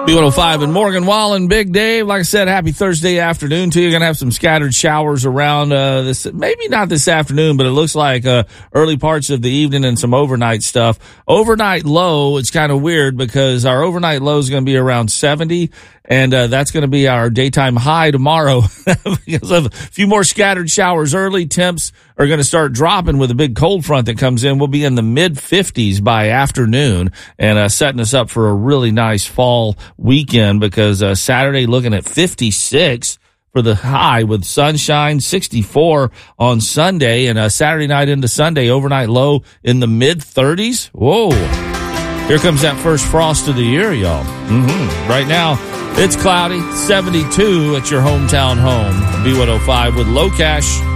B105 and Morgan Wallen, Big Dave. Like I said, happy Thursday afternoon to you. Going to have some scattered showers around this, maybe not this afternoon, but it looks like early parts of the evening and some overnight stuff. Overnight low, it's kind of weird because our overnight low is going to be around 70, and that's going to be our daytime high tomorrow because of a few more scattered showers early. Temps are going to start dropping with a big cold front that comes in. We'll be in the mid-50s by afternoon and setting us up for a really nice fall weekend because Saturday looking at 56 for the high with sunshine, 64 on Sunday, and Saturday night into Sunday, overnight low in the mid-30s. Whoa. Here comes that first frost of the year, y'all. Right now, it's cloudy, 72 at your hometown home. B105 with Low Cash.